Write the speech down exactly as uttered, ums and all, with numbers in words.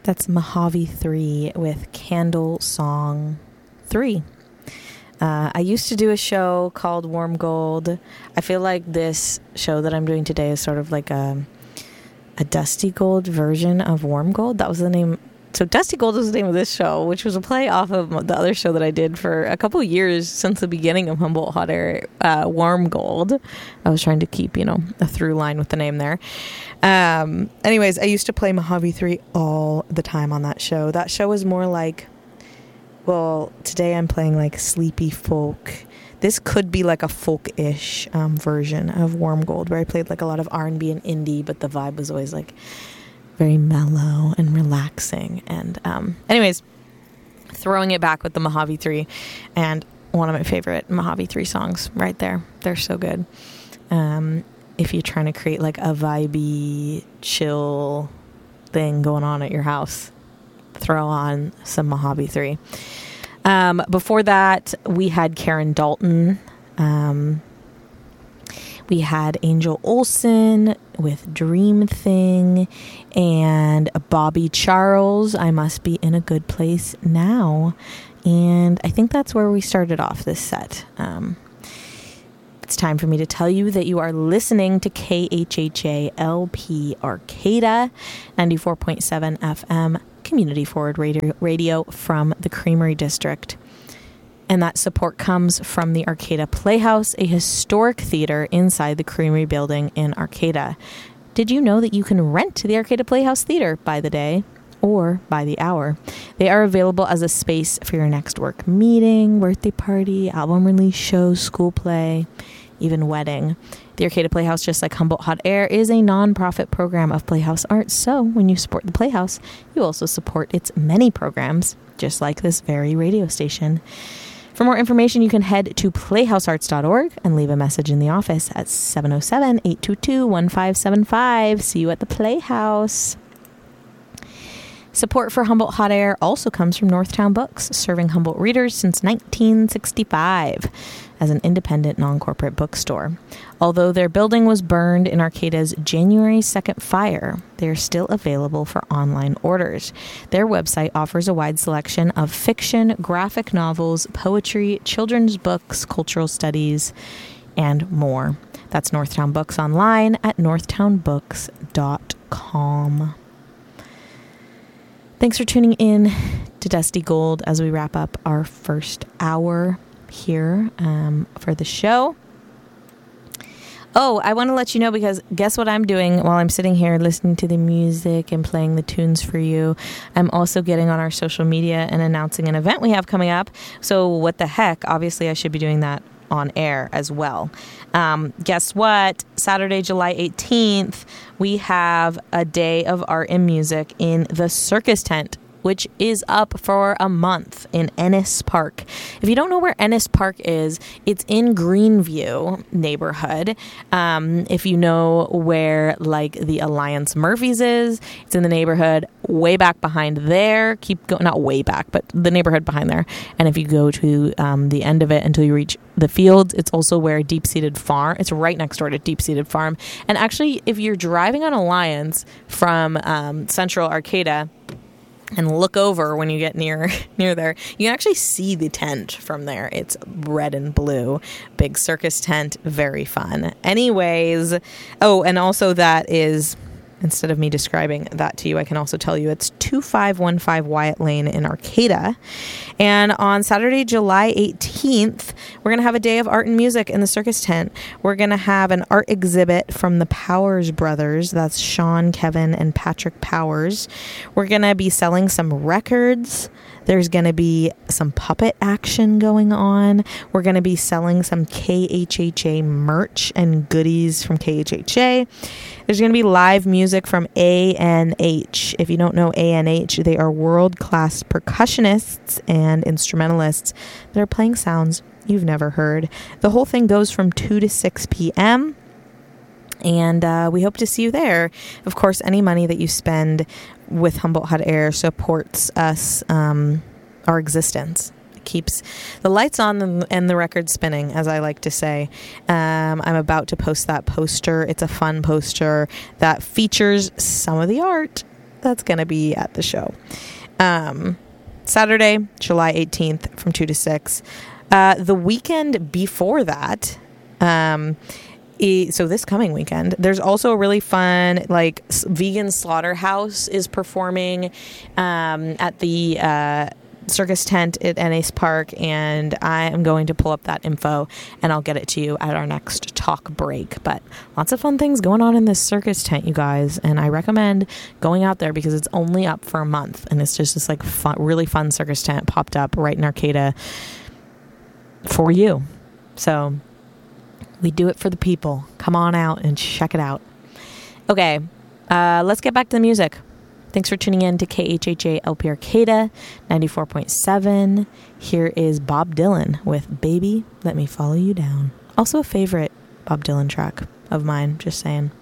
That's Mojave three with Candle Song three. Uh, I used to do a show called Warm Gold. I feel like this show that I'm doing today is sort of like a, a Dusty Gold version of Warm Gold. That was the name. So Dusty Gold was the name of this show, which was a play off of the other show that I did for a couple of years since the beginning of Humboldt Hot Air, uh, Warm Gold. I was trying to keep, you know, a through line with the name there. Um, anyways, I used to play Mojave three all the time on that show. That show was more like, well, today I'm playing like sleepy folk. This could be like a folk-ish um, version of Warm Gold, where I played like a lot of R and B and indie, but the vibe was always like very mellow and relaxing. And um, anyways, throwing it back with the Mojave three, and one of my favorite Mojave three songs right there. They're so good. Um, if you're trying to create like a vibey, chill thing going on at your house, throw on some Mojave three. Um, before that, we had Karen Dalton. Um, we had Angel Olsen with Dream Thing, and Bobby Charles, I Must Be in a Good Place Now. And I think that's where we started off this set. Um, it's time for me to tell you that you are listening to K H H A L P Arcata, ninety-four point seven F M, community forward radio, radio from the Creamery District. And that support comes from the Arcata Playhouse, a historic theater inside the Creamery building in Arcata. Did you know that you can rent the Arcata Playhouse Theater by the day or by the hour? They are available as a space for your next work meeting, birthday party, album release show, school play, even wedding. The Arcata Playhouse, just like Humboldt Hot Air, is a non-profit program of Playhouse Arts. So when you support the Playhouse, you also support its many programs, just like this very radio station. For more information, you can head to playhouse arts dot org and leave a message in the office at seven oh seven, eight two two, one five seven five. See you at the Playhouse. Support for Humboldt Hot Air also comes from Northtown Books, serving Humboldt readers since nineteen sixty-five as an independent non-corporate bookstore. Although their building was burned in Arcata's January second fire, they are still available for online orders. Their website offers a wide selection of fiction, graphic novels, poetry, children's books, cultural studies, and more. That's Northtown Books online at northtown books dot com. Thanks for tuning in to Dusty Gold as we wrap up our first hour here um, for the show. Oh, I want to let you know, because guess what I'm doing while I'm sitting here listening to the music and playing the tunes for you? I'm also getting on our social media and announcing an event we have coming up. So what the heck? Obviously, I should be doing that on air as well. Um, guess what? Saturday, July eighteenth, we have a day of art and music in the Circus Tent, which is up for a month in Ennis Park. If you don't know where Ennis Park is, it's in Greenview neighborhood. Um, if you know where like the Alliance Murphys is, it's in the neighborhood way back behind there. Keep going, not way back, but the neighborhood behind there. And if you go to um, the end of it until you reach the fields, it's also where Deep Seated Farm, it's right next door to Deep Seated Farm. And actually, if you're driving on Alliance from um, Central Arcata, and look over when you get near near there, you can actually see the tent from there. It's red and blue. Big circus tent. Very fun. Anyways, oh, and also that is, instead of me describing that to you, I can also tell you it's two five one five Wyatt Lane in Arcata. And on Saturday, July eighteenth, we're going to have a day of art and music in the circus tent. We're going to have an art exhibit from the Powers brothers. That's Sean, Kevin, and Patrick Powers. We're going to be selling some records. There's going to be some puppet action going on. We're going to be selling some K H H A merch and goodies from K H H A. There's going to be live music from A N H. If you don't know A N H, they are world-class percussionists and instrumentalists that are playing sounds you've never heard. The whole thing goes from two to six p.m., and uh, we hope to see you there. Of course, any money that you spend with Humboldt Hot Air supports us, um, our existence. It keeps the lights on and the record spinning, as I like to say. Um, I'm about to post that poster. It's a fun poster that features some of the art that's going to be at the show. Um, Saturday, July eighteenth from two to six. Uh, the weekend before that, um, e- so this coming weekend, there's also a really fun, like, s- vegan slaughterhouse is performing um, at the uh, circus tent at N Ace Park, and I am going to pull up that info and I'll get it to you at our next talk break. But lots of fun things going on in this circus tent, you guys, and I recommend going out there because it's only up for a month, and it's just this like fun, really fun circus tent popped up right in Arcata for you. So we do it for the people. Come on out and check it out. Okay, uh, let's get back to the music. Thanks for tuning in to K H H A L P Arcata ninety-four point seven. Here is Bob Dylan with Baby, Let Me Follow You Down. Also a favorite Bob Dylan track of mine, just saying.